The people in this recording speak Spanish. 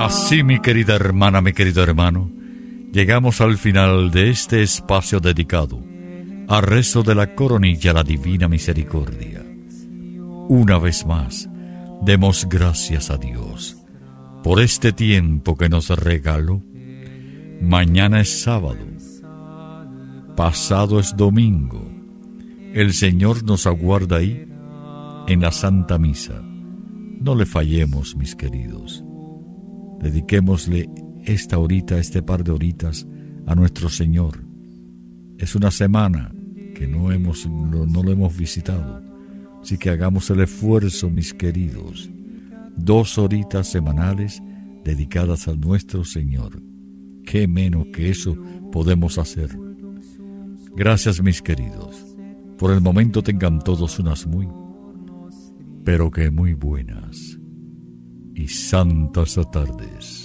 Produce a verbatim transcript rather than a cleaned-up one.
Así, mi querida hermana, mi querido hermano, llegamos al final de este espacio dedicado a rezo de la coronilla a la Divina Misericordia. Una vez más, demos gracias a Dios por este tiempo que nos regaló. Mañana es sábado, pasado es domingo. El Señor nos aguarda ahí en la Santa Misa. No le fallemos, mis queridos. Dediquémosle esta horita, este par de horitas a nuestro Señor. Es una semana que no, hemos, no, no lo hemos visitado, así que hagamos el esfuerzo, mis queridos. Dos horitas semanales dedicadas a nuestro Señor. ¿Qué menos que eso podemos hacer? Gracias, mis queridos. Por el momento tengan todos unas muy, pero que muy buenas y santas tardes.